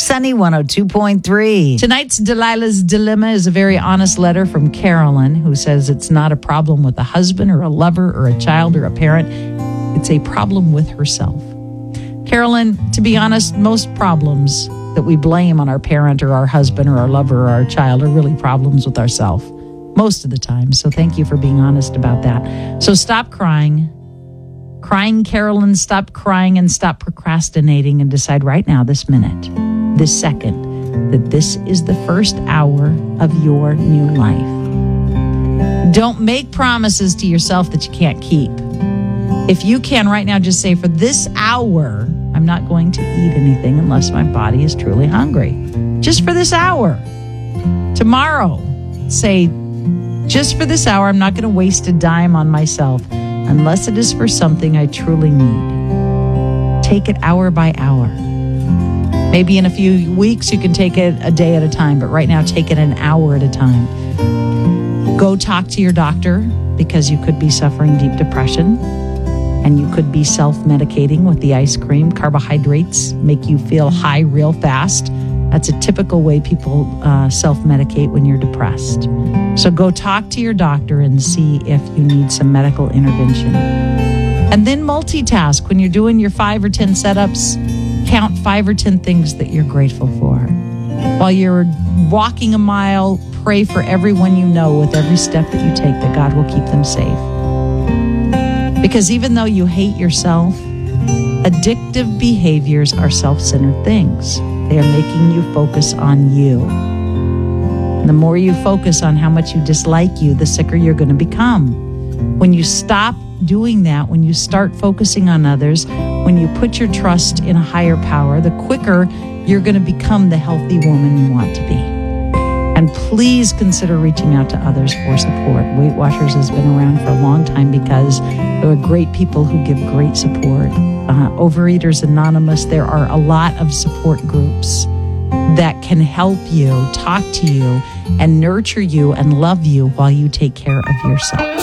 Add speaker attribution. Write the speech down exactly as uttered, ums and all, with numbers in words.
Speaker 1: Sunny one oh two point three. Tonight's Delilah's Dilemma is a very honest letter from Carolyn, who says it's not a problem with a husband or a lover or a child or a parent. It's a problem with herself. Carolyn, to be honest, most problems that we blame on our parent or our husband or our lover or our child are really problems with ourselves most of the time. So thank you for being honest about that. So stop crying. Crying, Carolyn, stop crying and stop procrastinating and decide right now, this minute, this second, that this is the first hour of your new life. Don't make promises to yourself that you can't keep. If you can right now, just say, for this hour, I'm not going to eat anything unless my body is truly hungry. Just for this hour. Tomorrow, say, just for this hour, I'm not going to waste a dime on myself unless it is for something I truly need. Take it hour by hour. Maybe in a few weeks, you can take it a day at a time, but right now, take it an hour at a time. Go talk to your doctor, because you could be suffering deep depression. And you could be self-medicating with the ice cream. Carbohydrates make you feel high real fast. That's a typical way people uh, self-medicate when you're depressed. So go talk to your doctor and see if you need some medical intervention. And then multitask. When you're doing your five or ten setups, count five or ten things that you're grateful for. While you're walking a mile, pray for everyone you know with every step that you take, that God will keep them safe. Because even though you hate yourself, addictive behaviors are self-centered things. They are making you focus on you. And the more you focus on how much you dislike you, the sicker you're going to become. When you stop doing that, when you start focusing on others, when you put your trust in a higher power, the quicker you're going to become the healthy woman you want to be. And please consider reaching out to others for support. Weight Watchers has been around for a long time because there are great people who give great support. Uh, Overeaters Anonymous, there are a lot of support groups that can help you, talk to you, and nurture you and love you while you take care of yourself.